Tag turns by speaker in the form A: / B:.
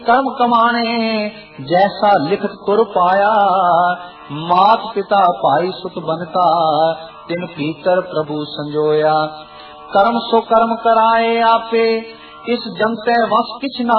A: कर्म कमाने जैसा लिखत कुर पाया। मात पिता भाई सुत बनता तिन भीतर प्रभु संजोया। कर्म सो कर्म कराए आपे इस जंते वस किछ ना